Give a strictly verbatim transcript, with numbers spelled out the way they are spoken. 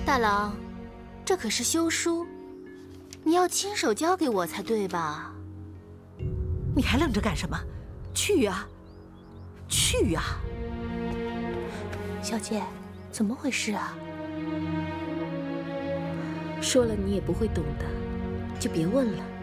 大郎，这可是休书，你要亲手交给我才对吧？ 你还愣着干什么？去呀，去呀！ 小姐，怎么回事啊？ 说了你也不会懂的，就别问了。